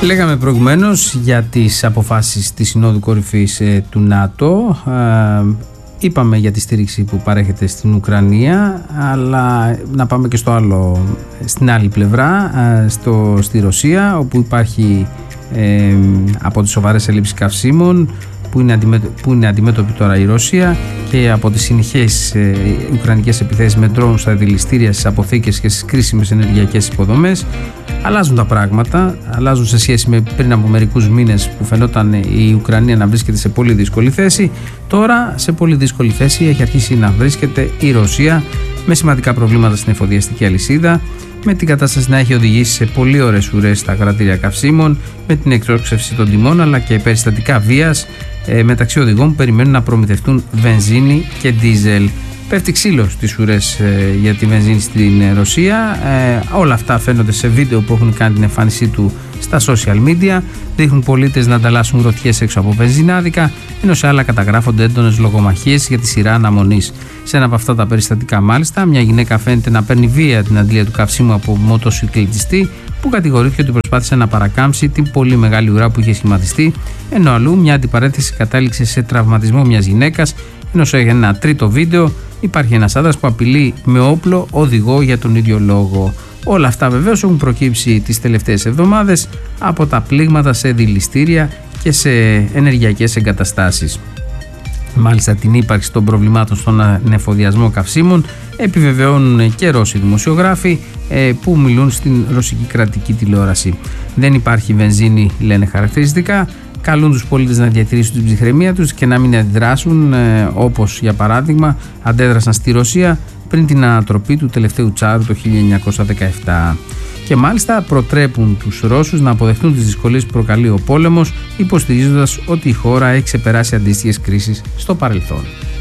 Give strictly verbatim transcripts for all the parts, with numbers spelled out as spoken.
Λέγαμε προηγουμένως για τις αποφάσεις της Συνόδου Κορυφής ε, του ΝΑΤΟ. Ε, είπαμε για τη στήριξη που παρέχεται στην Ουκρανία, αλλά να πάμε και στο άλλο, στην άλλη πλευρά, ε, στο, στη Ρωσία, όπου υπάρχει ε, από τις σοβαρές ελλείψεις καυσίμων που είναι, αντιμέτω, που είναι αντιμέτωπη τώρα η Ρωσία, και από τις συνεχές ε, ουκρανικές επιθέσεις με ντρόουν στα δηληστήρια, στις αποθήκες και στις κρίσιμες ενεργειακές υποδομές. Αλλάζουν τα πράγματα, αλλάζουν σε σχέση με πριν από μερικούς μήνες που φαινόταν η Ουκρανία να βρίσκεται σε πολύ δύσκολη θέση. Τώρα σε πολύ δύσκολη θέση έχει αρχίσει να βρίσκεται η Ρωσία, με σημαντικά προβλήματα στην εφοδιαστική αλυσίδα, με την κατάσταση να έχει οδηγήσει σε πολύ ωραίες ουρές στα κρατήρια καυσίμων, με την εκτόξευση των τιμών αλλά και περιστατικά βίας ε, μεταξύ οδηγών που περιμένουν να προμηθευτούν βενζίνη και ντίζελ. Πέφτει ξύλο στις ουρές ε, για τη βενζίνη στην ε, Ρωσία. Ε, όλα αυτά φαίνονται σε βίντεο που έχουν κάνει την εμφάνισή του στα social media. Δείχνουν πολίτες να ανταλλάσσουν γροθιές έξω από βενζινάδικα, ενώ σε άλλα καταγράφονται έντονες λογομαχίες για τη σειρά αναμονής. Σε ένα από αυτά τα περιστατικά, μάλιστα, μια γυναίκα φαίνεται να παίρνει βία την αντλία του καυσίμου από μοτοσυκλετιστή, που κατηγορήθηκε ότι προσπάθησε να παρακάμψει την πολύ μεγάλη ουρά που είχε σχηματιστεί, ενώ αλλού μια αντιπαρένθεση κατάληξε σε τραυματισμό μιας γυναίκας, ενώ σε ένα τρίτο βίντεο υπάρχει ένας άντρας που απειλεί με όπλο οδηγό για τον ίδιο λόγο. Όλα αυτά βεβαίως έχουν προκύψει τις τελευταίες εβδομάδες από τα πλήγματα σε δηληστήρια και σε ενεργειακές εγκαταστάσεις. Μάλιστα, την ύπαρξη των προβλημάτων στον ανεφοδιασμό καυσίμων επιβεβαιώνουν και Ρώσοι δημοσιογράφοι ε, που μιλούν στην ρωσική κρατική τηλεόραση. Δεν υπάρχει βενζίνη, λένε χαρακτηριστικά. Καλούν τους πολίτες να διατηρήσουν την ψυχραιμία τους και να μην αντιδράσουν, ε, όπως για παράδειγμα αντέδρασαν στη Ρωσία πριν την ανατροπή του τελευταίου τσάρου το χίλια εννιακόσια δεκαεπτά. Και μάλιστα προτρέπουν τους Ρώσους να αποδεχτούν τις δυσκολίες που προκαλεί ο πόλεμος, υποστηρίζοντας ότι η χώρα έχει ξεπεράσει αντίστοιχες κρίσεις στο παρελθόν.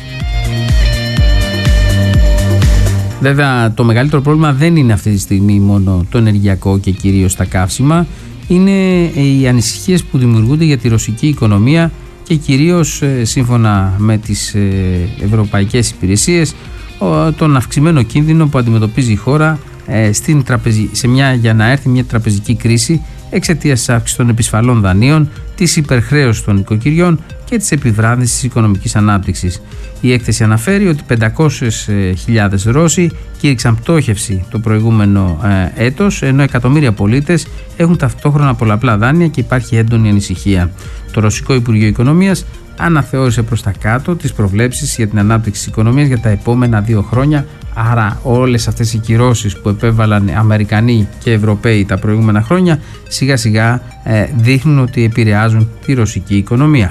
Βέβαια, το μεγαλύτερο πρόβλημα δεν είναι αυτή τη στιγμή μόνο το ενεργειακό και κυρίως τα καύσιμα. Είναι οι ανησυχίες που δημιουργούνται για τη ρωσική οικονομία και κυρίως, σύμφωνα με τις ευρωπαϊκές υπηρεσίες, τον αυξημένο κίνδυνο που αντιμετωπίζει η χώρα στην τραπεζι... σε μια... για να έρθει μια τραπεζική κρίση εξαιτίας της αύξησης των επισφαλών δανείων, της υπερχρέωσης των νοικοκυριών και της επιβράδυνσης της οικονομικής ανάπτυξης. Η έκθεση αναφέρει ότι πεντακόσιες χιλιάδες Ρώσοι κήρυξαν πτώχευση το προηγούμενο ε, έτος, ενώ εκατομμύρια πολίτες έχουν ταυτόχρονα πολλαπλά δάνεια και υπάρχει έντονη ανησυχία. Το Ρωσικό Υπουργείο Οικονομίας αναθεώρησε προς τα κάτω τις προβλέψεις για την ανάπτυξη της οικονομίας για τα επόμενα δύο χρόνια. Άρα όλες αυτές οι κυρώσεις που επέβαλαν Αμερικανοί και Ευρωπαίοι τα προηγούμενα χρόνια σιγά σιγά ε, δείχνουν ότι επηρεάζουν τη ρωσική οικονομία.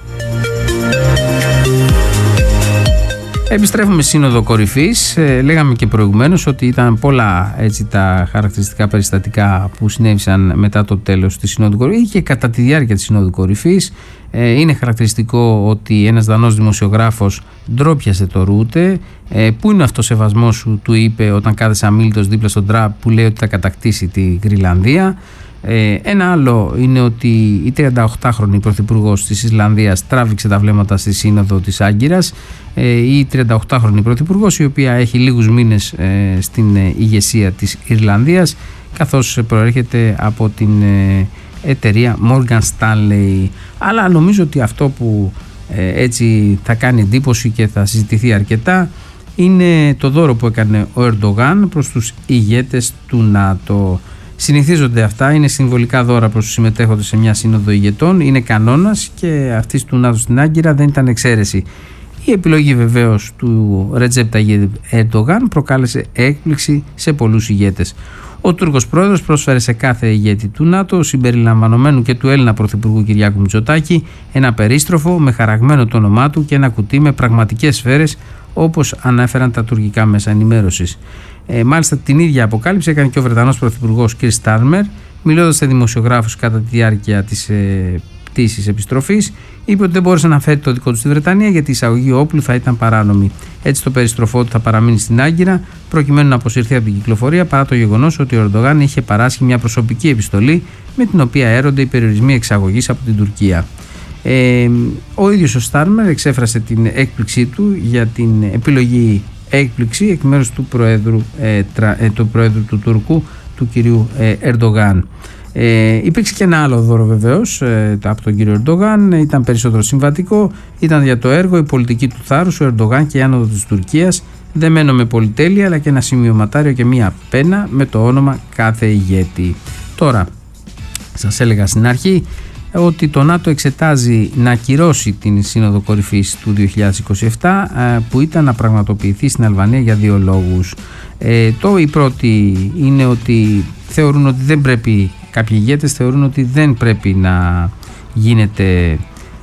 Επιστρέφουμε στη Σύνοδο Κορυφής. Ε, λέγαμε και προηγουμένως ότι ήταν πολλά έτσι τα χαρακτηριστικά περιστατικά που συνέβησαν μετά το τέλος της Συνόδου Κορυφής και κατά τη διάρκεια της Συνόδου Κορυφής. Ε, είναι χαρακτηριστικό ότι ένας Δανός δημοσιογράφος ντρόπιασε το Ρούτε. Ε, πού είναι ο αυτοσεβασμός σου, του είπε όταν κάθεσε αμίλητος δίπλα στον Τραμπ που λέει ότι θα κατακτήσει τη Γρυλανδία. Ε, ένα άλλο είναι ότι η τριανταοκτάχρονη πρωθυπουργός της Ισλανδίας τράβηξε τα βλέμματα στη Σύνοδο της Άγκυρας. Ε, η τριανταοκτάχρονη πρωθυπουργός, η οποία έχει λίγους μήνες ε, στην ε, ηγεσία της Ιρλανδίας, καθώς προέρχεται από την ε, εταιρεία Morgan Stanley. Αλλά νομίζω ότι αυτό που ε, έτσι θα κάνει εντύπωση και θα συζητηθεί αρκετά είναι το δώρο που έκανε ο Ερντογάν προς τους ηγέτες του ΝΑΤΟ. Συνηθίζονται αυτά, είναι συμβολικά δώρα προς τους συμμετέχοντες σε μια σύνοδο ηγετών, είναι κανόνας και αυτής του ΝΑΤΟ στην Άγκυρα δεν ήταν εξαίρεση. Η επιλογή βεβαίως του Ρετζέπ Ταγιέπ Ερντογάν προκάλεσε έκπληξη σε πολλούς ηγέτες. Ο Τούρκος πρόεδρος πρόσφερε σε κάθε ηγέτη του ΝΑΤΟ, συμπεριλαμβανομένου και του Έλληνα πρωθυπουργού Κυριάκου Μητσοτάκη, ένα περίστροφο με χαραγμένο το όνομά του και ένα κουτί με πραγματικές σφαίρες, όπως ανέφεραν τα τουρκικά μέσα ενημέρωσης. Ε, μάλιστα την ίδια αποκάλυψη έκανε και ο Βρετανός πρωθυπουργός Κίρ Στάρμερ, μιλώντας σε δημοσιογράφους κατά τη διάρκεια της ε, πτήσης επιστροφής. Είπε ότι δεν μπόρεσε να φέρει το δικό του στη Βρετανία γιατί η εισαγωγή όπλου θα ήταν παράνομη. Έτσι το περιστροφό του θα παραμείνει στην Άγκυρα προκειμένου να αποσυρθεί από την κυκλοφορία, παρά το γεγονός ότι ο Ερντογάν είχε παράσχει μια προσωπική επιστολή με την οποία έρονται οι περιορισμοί εξαγωγής από την Τουρκία. Ε, ο ίδιος ο Στάρμερ εξέφρασε την έκπληξή του για την επιλογή έκπληξη εκ μέρους του Προέδρου, ε, τρα, ε, του, Προέδρου του Τούρκου, του κυρίου ε, Ερντογάν. Ε, υπήρξε και ένα άλλο δώρο βεβαίως ε, από τον κύριο Ερντογάν, ήταν περισσότερο συμβατικό, ήταν για το έργο «Η πολιτική του θάρρους, ο Ερντογάν και η άνοδο της Τουρκίας», δεμένο με πολυτέλεια, αλλά και ένα σημειωματάριο και μία πένα με το όνομα κάθε ηγέτη. Τώρα, σας έλεγα στην αρχή ότι το ΝΑΤΟ εξετάζει να ακυρώσει την Σύνοδο Κορυφής του δύο χιλιάδες είκοσι επτά που ήταν να πραγματοποιηθεί στην Αλβανία για δύο λόγους. Ε, το η πρώτη είναι ότι θεωρούν ότι δεν πρέπει, κάποιοι ηγέτες θεωρούν ότι δεν πρέπει να γίνεται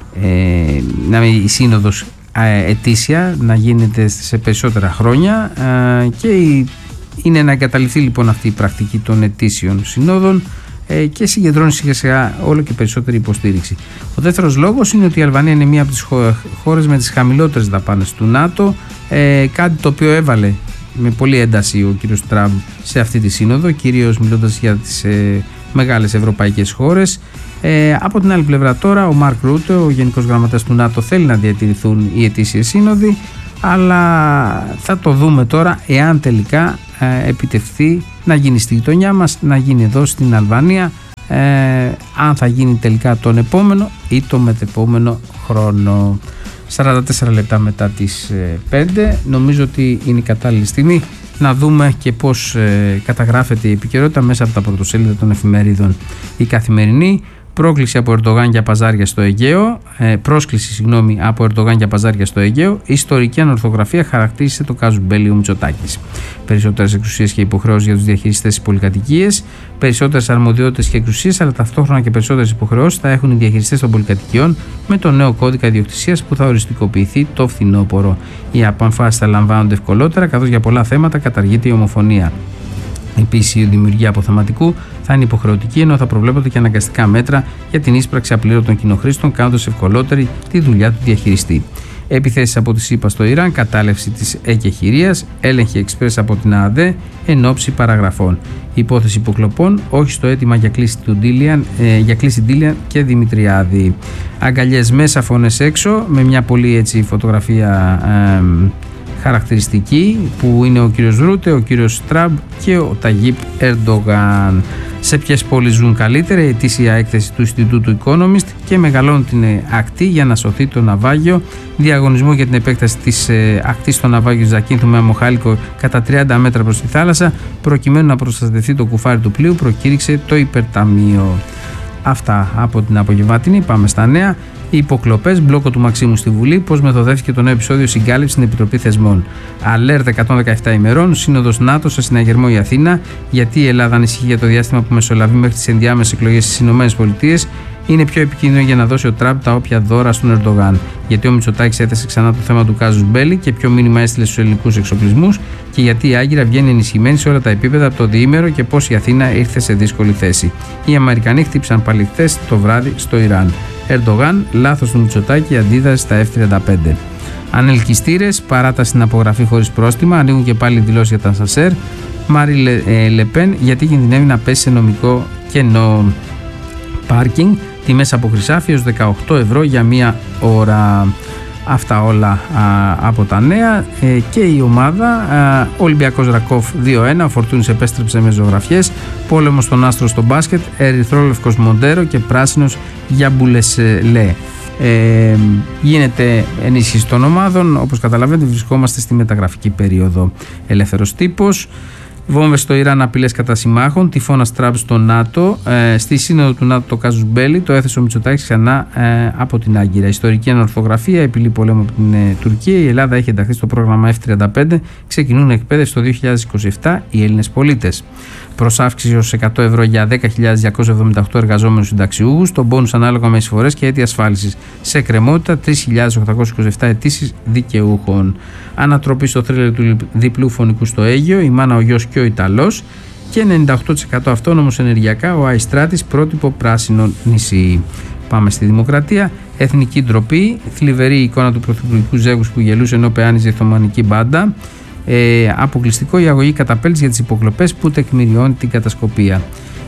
ε, να η Σύνοδος ε, ετήσια, να γίνεται σε περισσότερα χρόνια ε, και η, είναι να εγκαταλειφθεί λοιπόν αυτή η πρακτική των ετήσιων συνόδων και συγκεντρώνει σιγά σιγά όλο και περισσότερη υποστήριξη. Ο δεύτερος λόγος είναι ότι η Αλβανία είναι μία από τις χώρες με τις χαμηλότερες δαπάνες του ΝΑΤΟ, ε, κάτι το οποίο έβαλε με πολλή ένταση ο κύριος Τραμπ σε αυτή τη σύνοδο, κυρίως μιλώντας για τις ε, μεγάλες ευρωπαϊκές χώρες. Ε, από την άλλη πλευρά τώρα ο Μαρκ Ρούτε, ο Γενικός Γραμματέας του ΝΑΤΟ, θέλει να διατηρηθούν οι ετήσιες σύνοδοι, αλλά θα το δούμε τώρα εάν τελικά ε, επιτευχθεί να γίνει στη γειτονιά μας, να γίνει εδώ στην Αλβανία, ε, αν θα γίνει τελικά τον επόμενο ή το μετεπόμενο χρόνο. σαράντα τέσσερα λεπτά μετά τις ε, πέντε, νομίζω ότι είναι η κατάλληλη στιγμή να δούμε και πώς ε, καταγράφεται η επικαιρότητα μέσα από τα πρωτοσέλιδα των εφημερίδων. Η Καθημερινή: πρόκληση από Ερντογάν για παζάρια στο Αιγαίο, ε, πρόσκληση συγγνώμη, από Ερντογάν για παζάρια στο Αιγαίο. Ιστορική ανορθογραφία χαρακτήρισε το κάζου Μπέλι ο Μητσοτάκης. Περισσότερες εξουσίες και υποχρεώσεις για τους διαχειριστές στις πολυκατοικίες, περισσότερες αρμοδιότητες και εξουσίες, αλλά ταυτόχρονα και περισσότερες υποχρεώσεις θα έχουν οι διαχειριστές των πολυκατοικιών με το νέο κώδικα ιδιοκτησίας που θα οριστικοποιηθεί το φθινόπωρο. Οι αποφάσεις θα λαμβάνονται ευκολότερα, καθώς για πολλά θέματα καταργείται η ομοφωνία. Επίσης, η δημιουργία αποθεματικού θα είναι υποχρεωτική, ενώ θα προβλέπονται και αναγκαστικά μέτρα για την ίσπραξη απλήρωτων κοινοχρήστων, κάνοντας ευκολότερη τη δουλειά του διαχειριστή. Επιθέσεις από τη ΣΥΠΑ στο Ιράν, κατάλευση της εκεχηρίας, έλεγχη εξπρές από την ΑΑΔΕ εν ώψη παραγραφών. Υπόθεση υποκλοπών, όχι στο αίτημα για κλίση, του Ντίλιαν, ε, για κλίση Ντίλιαν και Δημητριάδη. Αγκαλιές μέσα, φωνές έξω, με μια πολύ έτσι φωτογραφία ε, χαρακτηριστική που είναι ο κύριος Ρούτε, ο κύριος Τραμπ και ο Ταγίπ Ερντογάν. Σε ποιες πόλεις ζουν καλύτερα, η ετήσια έκθεση του Ινστιτούτου Economist, και μεγαλώνει την ακτή για να σωθεί το ναυάγιο. Διαγωνισμό για την επέκταση της ε, ακτής στο ναυάγιο Ζακίνθου με αμμοχάλικο κατά τριάντα μέτρα προς τη θάλασσα, προκειμένου να προστατευτεί το κουφάρι του πλοίου, προκήρυξε το υπερταμείο. Αυτά από την απογευματινή. Πάμε στα νέα. Οι υποκλοπές, μπλόκο του Μαξίμου στη Βουλή, πώς μεθοδεύτηκε το νέο επεισόδιο συγκάλυψη στην Επιτροπή Θεσμών. Αλέρτ εκατόν δεκαεπτά ημερών, Σύνοδος ΝΑΤΟ σε συναγερμό η Αθήνα, γιατί η Ελλάδα ανησυχεί για το διάστημα που μεσολαβεί μέχρι τις ενδιάμεσες εκλογές στις ΗΠΑ. Είναι πιο επικίνδυνο για να δώσει ο Τραμπ τα όποια δώρα στον Ερντογάν. Γιατί ο Μητσοτάκης έθεσε ξανά το θέμα του κάζους Μπέλι και ποιο μήνυμα έστειλε στους ελληνικούς εξοπλισμούς, και γιατί η Άγκυρα βγαίνει ενισχυμένη σε όλα τα επίπεδα από το διήμερο και πώς η Αθήνα ήρθε σε δύσκολη θέση. Οι Αμερικανοί χτύπησαν πάλι χθες το βράδυ στο Ιράν. Ερντογάν, λάθος του Μητσοτάκη, αντίδραση στα εφ τριάντα πέντε. Ανελκυστήρες, παράταση στην απογραφή χωρίς πρόστιμα, ανοίγουν και πάλι δηλώσεις για τα Σασέρ. Μάρι Λε, ε, Λεπέν, γιατί κινδυνεύει να πέσει σε νομικό κενό. Πάρκινγκ, τιμές από Χρυσάφι ως δεκαοκτώ ευρώ για μία ώρα. Αυτά όλα α, από τα νέα. Ε, και η ομάδα α, Ολυμπιακός Ρακόφ δύο ένα, ο Φορτούνης επέστρεψε με ζωγραφιές. Πόλεμος στον άστρο στο μπάσκετ, ερυθρόλευκος Μοντέρο και πράσινος για Μπουλεσλέ. Ε, γίνεται ενίσχυση των ομάδων. Όπως καταλαβαίνετε, βρισκόμαστε στη μεταγραφική περίοδο. Ελεύθερος τύπος. Βόμβες στο Ιράν, απειλές κατά συμμάχων. Τυφώνας Τραμπ στο ΝΑΤΟ. Ε, στη σύνοδο του ΝΑΤΟ το κάζους Μπέλι το έθεσε ο Μητσοτάκης ξανά ε, από την Άγκυρα. Ιστορική ανορθογραφία, επιλή πολέμου από την ε, Τουρκία. Η Ελλάδα έχει ενταχθεί στο πρόγραμμα εφ τριάντα πέντε. Ξεκινούν εκπαίδευση το δύο χιλιάδες είκοσι επτά οι Έλληνες πολίτες. Προς αύξηση ως εκατό ευρώ για δέκα χιλιάδες διακόσιους εβδομήντα οκτώ εργαζόμενους συνταξιούχους. Το μπόνους ανάλογα με εισφορές και έτη ασφάλισης. Σε εκκρεμότητα τρεις χιλιάδες οκτακόσιες είκοσι επτά αιτήσεις δικαιούχων. Ανατροπή στο θρίλερ του διπλού φωνικού στο Αίγιο. Η μάνα, ο γιος και ο Ιταλός. Και ενενήντα οκτώ τοις εκατό αυτόνομος ενεργειακά, ο Αϊστράτης, πρότυπο πράσινο νησί. Πάμε στη Δημοκρατία. Εθνική ντροπή. Θλιβερή εικόνα του πρωθυπουργικού ζεύγους που γελούσε ενώ πεάνιζε η Οθωμανική μπάντα. Ε, αποκλειστικό η αγωγή καταπέλτης για τις υποκλοπές που τεκμηριώνει την κατασκοπία.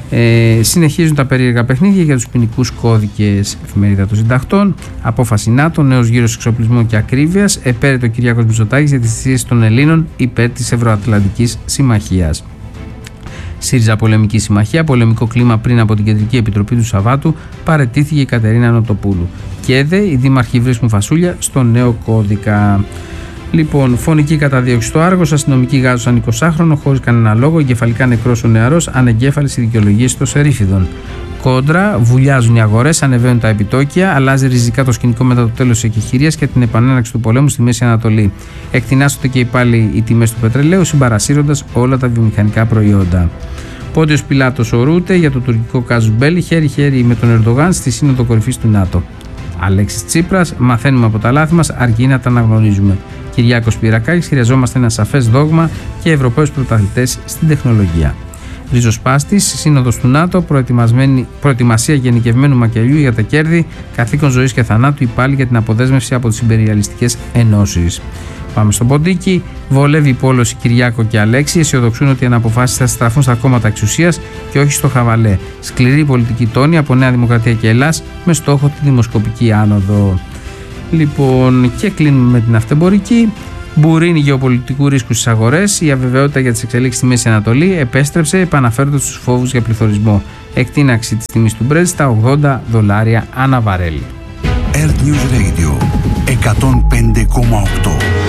Ε, συνεχίζουν τα περίεργα παιχνίδια για τους ποινικούς κώδικες. Εφημερίδα των Συντακτών. Απόφαση ΝΑΤΟ, νέος γύρος εξοπλισμού και ακρίβειας. Επέρετο ο Κυριάκος Μητσοτάκης για τις θυσίες των Ελλήνων υπέρ της Ευρωατλαντικής Συμμαχίας. ΣΥΡΙΖΑ Πολεμική Συμμαχία, πολεμικό κλίμα πριν από την Κεντρική Επιτροπή του Σαββάτου, παραιτήθηκε η Κατερίνα Νοτοπούλου. Και έδε, οι δήμαρχοι βρίσκουν φασούλια στο νέο κώδικα. Λοιπόν, φωνική καταδίωξη στο Άργος, αστυνομικοί γάζωσαν εικοσάχρονο χωρίς κανένα λόγο, εγκεφαλικά νεκρός ο νεαρός, ανεγκέφαλες οι δικαιολογίες των Σερίφιδων. Κόντρα, βουλιάζουν οι αγορές, ανεβαίνουν τα επιτόκια, αλλάζει ριζικά το σκηνικό μετά το τέλος της εκεχηρίας και την επανέναρξη του πολέμου στη Μέση Ανατολή. Εκτινάσσονται και πάλι οι τιμές του πετρελαίου, συμπαρασύροντας όλα τα βιομηχανικά προϊόντα. Πόντιος Πιλάτος ο Ρούτε για το τουρκικό κάζους μπέλι, χέρι-χέρι με τον Ερντογάν στη Σύνοδο Κορυφής του ΝΑΤΟ. Αλέξης Τσίπρας, μαθαίνουμε από τα λάθη μας, αρκεί να τα αναγνωρίζουμε. Κυριάκος Πυρακάκης, χρειαζόμαστε ένα σαφές δόγμα και Ευρωπαίους πρωταθλητές στην τεχνολογία. Ριζοσπάστης, Σύνοδος του ΝΑΤΟ, προετοιμασία γενικευμένου μακελιού για τα κέρδη, καθήκον ζωής και θανάτου, υπάλληλοι για την αποδέσμευση από τις ιμπεριαλιστικές ενώσεις. Πάμε στον Ποντίκι. Βολεύει η πόλωση Κυριάκο και Αλέξη. Αισιοδοξούν ότι οι αναποφάσεις θα στραφούν στα κόμματα εξουσίας και όχι στο χαβαλέ. Σκληρή πολιτική τόνη από Νέα Δημοκρατία και Ελλάς με στόχο τη δημοσκοπική άνοδο. Λοιπόν, και κλείνουμε με την αυτεμπορική. Μπουρίνι γεωπολιτικού ρίσκου στις αγορές. Η αβεβαιότητα για τις εξελίξεις στη Μέση Ανατολή επέστρεψε, επαναφέροντας τους φόβους για πληθωρισμό. Εκτείναξη της τιμής του Brent στα ογδόντα δολάρια ανά βαρέλι. Earth News Radio εκατόν πέντε κόμμα οκτώ.